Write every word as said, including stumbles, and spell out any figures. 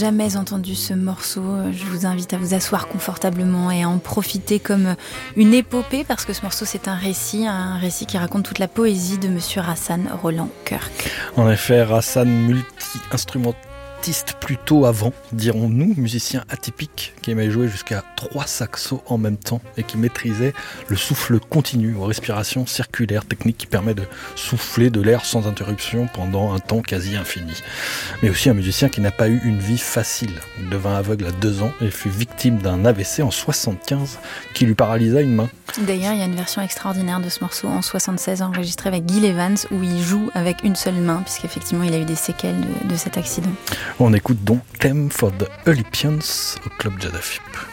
Jamais entendu ce morceau, je vous invite à vous asseoir confortablement et à en profiter comme une épopée parce que ce morceau c'est un récit, un récit qui raconte toute la poésie de Monsieur Rahsaan Roland Kirk. En effet, Rahsaan, multi-instrumentiste plutôt avant, dirons-nous, musicien atypique qui aimait jouer jusqu'à trois saxos en même temps et qui maîtrisait le souffle continu aux respirations circulaires, technique qui permet de souffler de l'air sans interruption pendant un temps quasi infini. Mais aussi un musicien qui n'a pas eu une vie facile. Il devint aveugle à deux ans et fut victime d'un A V C en soixante-quinze qui lui paralysa une main. D'ailleurs, il y a une version extraordinaire de ce morceau en soixante-seize enregistrée avec Gil Evans où il joue avec une seule main puisqu'effectivement il a eu des séquelles de, de cet accident. On écoute donc Theme for the Olympians au Club Jazz F I P.